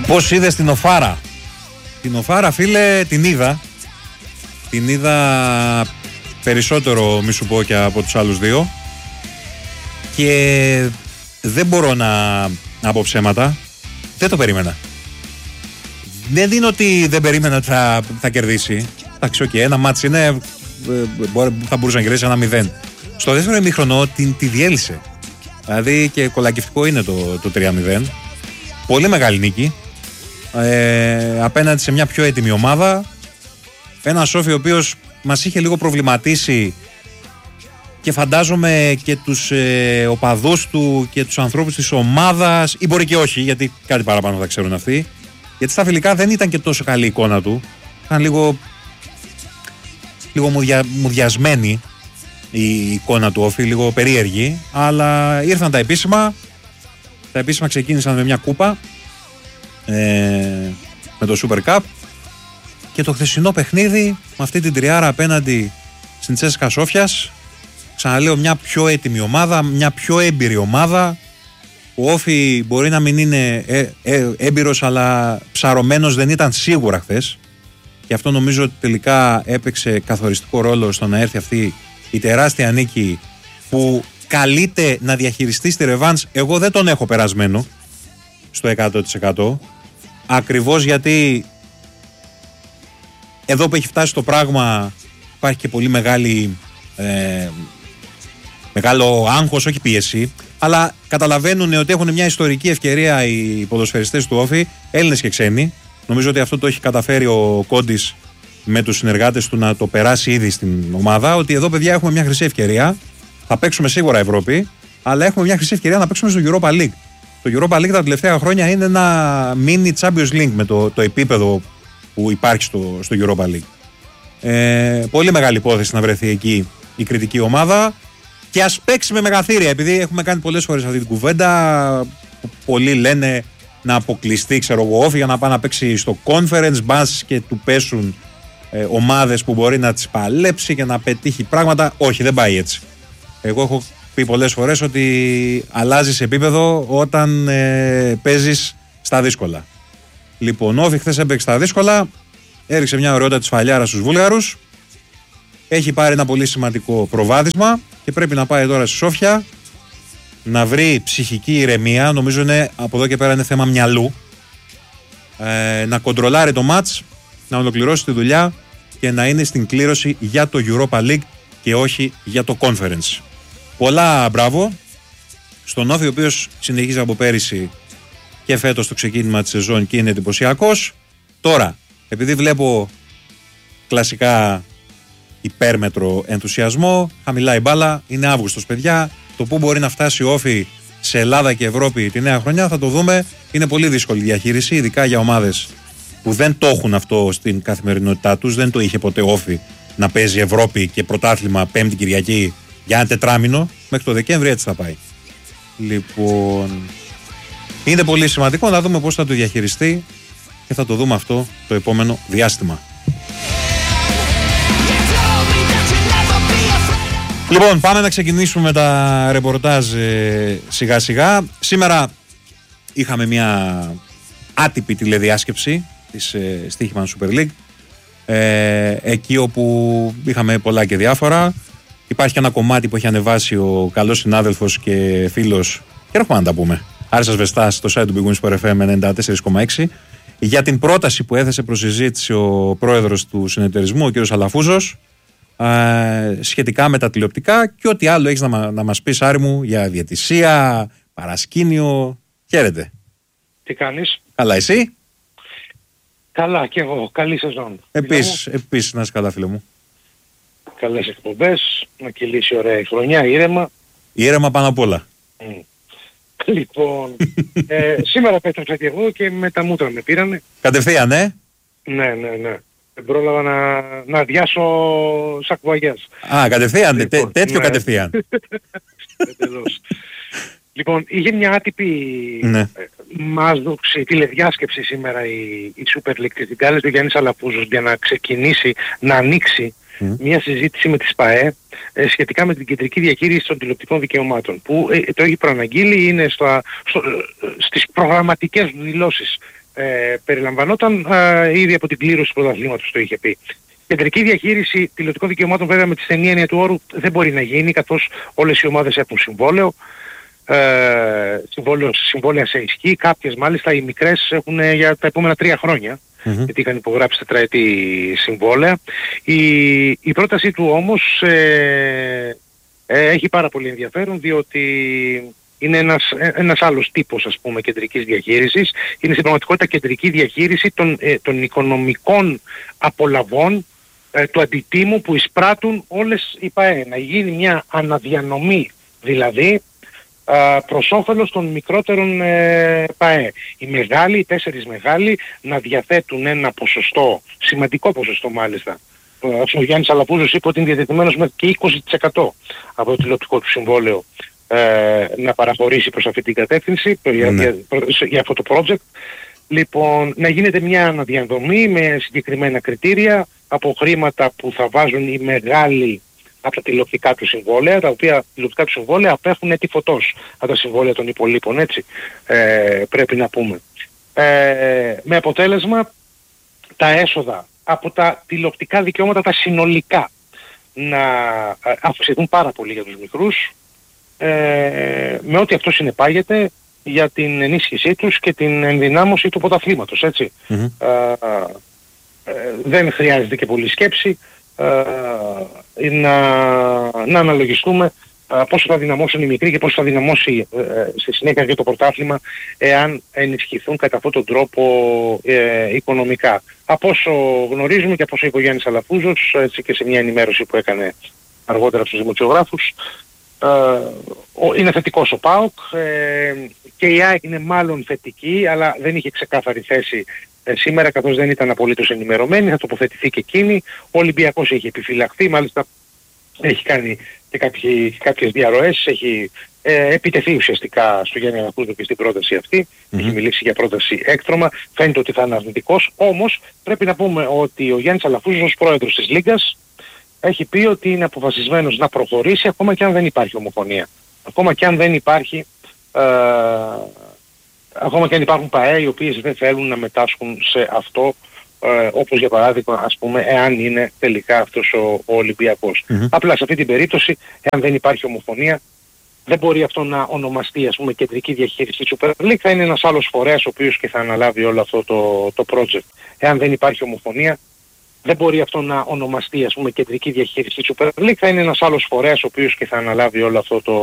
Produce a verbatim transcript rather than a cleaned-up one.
Πώς είδες την Οφάρα? Την Οφάρα, φίλε, την είδα. Την είδα περισσότερο, μη σου πω, και από τους άλλους δύο. Και δεν μπορώ να, να πω ψέματα. Δεν το περίμενα. Δεν είναι ότι δεν περίμενα ότι θα, θα κερδίσει. Εντάξει, οκ, okay, ένα μάτς είναι, θα μπορούσε να κερδίσει ένα μηδέν. Στο δεύτερο ημίχρονο την, τη διέλυσε. Δηλαδή και κολακευτικό είναι το, το τρία μηδέν. Πολύ μεγάλη νίκη. Ε, απέναντι σε μια πιο έτοιμη ομάδα. Ένα Σόφι ο οποίος μας είχε λίγο προβληματίσει και φαντάζομαι και τους ε, οπαδούς του και τους ανθρώπους της ομάδας, ή μπορεί και όχι, γιατί κάτι παραπάνω θα ξέρουν αυτοί, γιατί στα φιλικά δεν ήταν και τόσο καλή η εικόνα του. Ήταν λίγο, λίγο μουδια, μουδιασμένη η εικόνα του Όφη, λίγο περίεργη, αλλά ήρθαν τα επίσημα. Τα επίσημα ξεκίνησαν με μια κούπα, ε, με το Super Cup, και το χθεσινό παιχνίδι με αυτή την τριάρα απέναντι στην Τσέσκα Σόφιας. Ξαναλέω, μια πιο έτοιμη ομάδα, μια πιο έμπειρη ομάδα. Ο Όφη μπορεί να μην είναι ε, ε, έμπειρος, αλλά ψαρωμένος δεν ήταν σίγουρα χθες. Και αυτό νομίζω ότι τελικά έπαιξε καθοριστικό ρόλο στο να έρθει αυτή η τεράστια νίκη που καλείται να διαχειριστεί στη ρεβάνς. Εγώ δεν τον έχω περασμένο στο εκατό τοις εκατό. Ακριβώς γιατί εδώ που έχει φτάσει το πράγμα υπάρχει και πολύ μεγάλη, ε, μεγάλο άγχος, όχι πίεση, αλλά καταλαβαίνουν ότι έχουν μια ιστορική ευκαιρία οι ποδοσφαιριστές του Όφη, Έλληνες και ξένοι. Νομίζω ότι αυτό το έχει καταφέρει ο Κόντις με τους συνεργάτες του να το περάσει ήδη στην ομάδα, ότι εδώ, παιδιά, έχουμε μια χρυσή ευκαιρία. Θα παίξουμε σίγουρα Ευρώπη, αλλά έχουμε μια χρυσή ευκαιρία να παίξουμε στο Europa League. Το Europa League τα τελευταία χρόνια είναι ένα mini Champions League με το, το επίπεδο που υπάρχει στο, στο Europa League. Ε, πολύ μεγάλη υπόθεση να βρεθεί εκεί η κριτική ομάδα και ας παίξει με μεγαθύρια, επειδή έχουμε κάνει πολλές φορές αυτή την κουβέντα. Πολλοί λένε να αποκλειστεί, ξέρω εγώ, Όφη για να πάει να παίξει στο Conference, μπας και του πέσουν ε, ομάδες που μπορεί να τις παλέψει και να πετύχει πράγματα. Όχι, δεν πάει έτσι. Εγώ έχω πει πολλές φορές ότι αλλάζεις επίπεδο όταν ε, παίζεις στα δύσκολα. Λοιπόν, ο Όφη χθες έπαιξε στα δύσκολα, έριξε μια ωραιότητα της φαλιάρα στους Βούλγαρους, έχει πάρει ένα πολύ σημαντικό προβάδισμα και πρέπει να πάει τώρα στη Σόφια να βρει ψυχική ηρεμία. Νομίζω είναι, από εδώ και πέρα είναι θέμα μυαλού, ε, να κοντρολάρει το μάτς, να ολοκληρώσει τη δουλειά και να είναι στην κλήρωση για το Europa League και όχι για το Conference. Πολλά μπράβο στον Όφη, ο οποίος συνεχίζει από πέρυσι και φέτος το ξεκίνημα της σεζόν και είναι εντυπωσιακός. Τώρα, επειδή βλέπω κλασικά υπέρμετρο ενθουσιασμό, χαμηλά η μπάλα, είναι Αύγουστος, παιδιά. Το που μπορεί να φτάσει ο Όφη σε Ελλάδα και Ευρώπη τη νέα χρονιά θα το δούμε. Είναι πολύ δύσκολη διαχείριση, ειδικά για ομάδες που δεν το έχουν αυτό στην καθημερινότητά τους. Δεν το είχε ποτέ Όφη να παίζει Ευρώπη και πρωτάθλημα Πέμπτη Κυριακή για ένα τετράμινο. Μέχρι το Δεκέμβρη έτσι θα πάει. Λοιπόν, είναι πολύ σημαντικό να δούμε πώς θα το διαχειριστεί και θα το δούμε αυτό το επόμενο διάστημα. Λοιπόν, πάμε να ξεκινήσουμε με τα ρεπορτάζ ε, σιγά σιγά. Σήμερα είχαμε μια άτυπη τηλεδιάσκεψη της ε, Στοίχημαν Super League, ε, εκεί όπου είχαμε πολλά και διάφορα. Υπάρχει και ένα κομμάτι που έχει ανεβάσει ο καλός συνάδελφος και φίλος, και έχουμε να τα πούμε, Άρης Βεστάς, στο site του Big Win Sport εφ εμ ενενήντα τέσσερα κόμμα έξι, για την πρόταση που έθεσε προς συζήτηση ο πρόεδρος του συνεταιρισμού, ο κ. Αλαφούζος, ε, σχετικά με τα τηλεοπτικά και ό,τι άλλο έχεις να, να μας πεις, Άρη μου, για διαιτησία, παρασκήνιο. Χαίρετε. Τι κάνεις? Καλά, εσύ? Καλά, και εγώ. Καλή σεζόν. Επίσης, επίσης να είσαι καλά, φίλε μου. Καλές εκπομπές, να κυλήσει ωραία η χρονιά, ήρεμα. Ήρεμα πάνω απ' όλα. Mm. Λοιπόν, ε, σήμερα επέστρεψα και εγώ και με τα μούτρα με πήρανε. Κατευθείαν, ε? Ναι, ναι, ναι. Δεν πρόλαβα να, να αδειάσω σακουαγιάς. Α, κατευθείαν, λοιπόν, τέ, τέτοιο ναι. κατευθείαν. Λοιπόν, είχε μια άτυπη ναι. μάζδοξη τηλεδιάσκεψη σήμερα η, η Super League της Ιταλίας του Γιάννης Αλαφούζος για να ξεκινήσει, να ανοίξει mm. μια συζήτηση με τη ΣΠΑΕ ε, σχετικά με την κεντρική διαχείριση των τηλεοπτικών δικαιωμάτων, που ε, το έχει προαναγγείλει, είναι στα, στο, στις προγραμματικές δηλώσεις ε, περιλαμβανόταν ε, ήδη από την κλήρωση του πρωταθλήματος, το είχε πει. Κεντρική διαχείριση τηλεοπτικών δικαιωμάτων βέβαια με τη στενή έννοια του όρου δεν μπορεί να γίνει, καθώς όλες οι ομάδες έχουν συμβόλαιο. Ε, συμβόλαιο, συμβόλαια σε ισχύ, κάποιες μάλιστα οι μικρές έχουν ε, για τα επόμενα τρία χρόνια, mm-hmm. γιατί είχαν υπογράψει τετραετή συμβόλαια. Η, η πρότασή του όμως ε, ε, έχει πάρα πολύ ενδιαφέρον, διότι είναι ένας, ένας άλλος τύπος, ας πούμε, κεντρικής διαχείρισης. Είναι στην πραγματικότητα κεντρική διαχείριση των, ε, των οικονομικών απολαβών ε, του αντιτίμου που εισπράττουν όλες οι ΠΑΕ. Να γίνει μια αναδιανομή δηλαδή προς όφελος των μικρότερων ε, ΠΑΕ. Οι μεγάλοι, οι τέσσερις μεγάλοι να διαθέτουν ένα ποσοστό, σημαντικό ποσοστό μάλιστα. Ο Γιάννης Αλαφούζος είπε ότι είναι διατεθειμένος μέχρι και είκοσι τοις εκατό από το τηλεοπτικό του συμβόλαιο ε, να παραχωρήσει προς αυτή την κατεύθυνση, mm. για, για, για αυτό το project. Λοιπόν, να γίνεται μια αναδιαδομή με συγκεκριμένα κριτήρια από χρήματα που θα βάζουν οι μεγάλοι από τα τηλεοπτικά του συμβόλαια, τα οποία τηλεοπτικά του συμβόλαια απέχουν έτη φωτός από τα συμβόλαια των υπολείπων, έτσι ε, πρέπει να πούμε. Ε, με αποτέλεσμα τα έσοδα από τα τηλεοπτικά δικαιώματα τα συνολικά να αυξηθούν πάρα πολύ για τους μικρούς, ε, με ό,τι αυτό συνεπάγεται για την ενίσχυσή τους και την ενδυνάμωση του πρωταθλήματος, έτσι. Mm-hmm. Ε, ε, δεν χρειάζεται και πολλή σκέψη. Uh, να, να αναλογιστούμε uh, πόσο θα δυναμώσουν οι μικροί και πόσο θα δυναμώσει uh, στη συνέχεια και το πρωτάθλημα εάν ενισχυθούν κατά αυτόν τον τρόπο uh, οικονομικά. Από όσο γνωρίζουμε και από όσο είπε ο Γιάννης Αλαφούζος, έτσι και σε μια ενημέρωση που έκανε αργότερα στους δημοσιογράφους, uh, είναι θετικός ο ΠΑΟΚ uh, και η ΑΕΚ είναι μάλλον θετική, αλλά δεν είχε ξεκάθαρη θέση σήμερα, καθώς δεν ήταν απολύτως ενημερωμένη. Θα τοποθετηθεί και εκείνη. Ο Ολυμπιακός έχει επιφυλαχθεί, μάλιστα έχει κάνει και κάποιοι, κάποιες διαρροές, έχει ε, επιτεθεί ουσιαστικά στο Γιάννη Αλαφούζο και στην πρόταση αυτή, mm-hmm. έχει μιλήσει για πρόταση έκτρωμα, φαίνεται ότι θα είναι αρνητικός, όμως πρέπει να πούμε ότι ο Γιάννης Αλαφούζος ως πρόεδρος της Λίγκας έχει πει ότι είναι αποφασισμένος να προχωρήσει ακόμα και αν δεν υπάρχει ομοφωνία. Ακόμα και αν δεν υπάρχει... Ε, ακόμα και αν υπάρχουν ΠΑΕ οι οποίες δεν θέλουν να μετάσχουν σε αυτό, ε, όπως για παράδειγμα, ας πούμε, εάν είναι τελικά αυτός ο, ο Ολυμπιακός. Mm-hmm. Απλά σε αυτή την περίπτωση, εάν δεν υπάρχει ομοφωνία, δεν μπορεί αυτό να ονομαστεί, ας πούμε, κεντρική διαχείριση της Super League, θα είναι ένας άλλος φορέας ο οποίος και θα αναλάβει όλο αυτό το, το project. Εάν δεν υπάρχει ομοφωνία, δεν μπορεί αυτό να ονομαστεί, ας πούμε, κεντρική διαχείριση της Super League, θα είναι ένας άλλος φορέας ο οποίος και θα αναλάβει όλο αυτό το